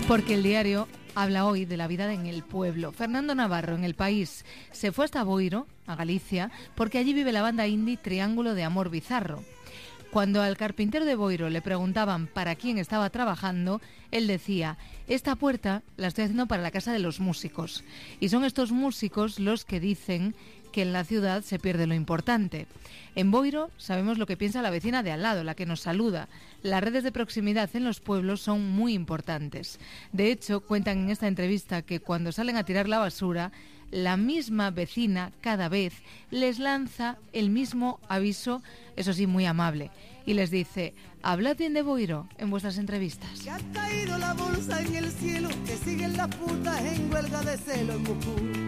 Porque el diario habla hoy de la vida en el pueblo. Fernando Navarro, en El País, se fue hasta Boiro, a Galicia, porque allí vive la banda indie Triángulo de Amor Bizarro. Cuando al carpintero de Boiro le preguntaban para quién estaba trabajando, él decía: esta puerta la estoy haciendo para la casa de los músicos. Y son estos músicos los que dicen que en la ciudad se pierde lo importante. En Boiro sabemos lo que piensa la vecina de al lado, la que nos saluda. Las redes de proximidad en los pueblos son muy importantes. De hecho, cuentan en esta entrevista que cuando salen a tirar la basura, la misma vecina cada vez les lanza el mismo aviso, eso sí, muy amable, y les dice: hablad bien de Boiro en vuestras entrevistas. Que ha caído la bolsa en el cielo, que siguen las putas en huelga de celo en Moscú.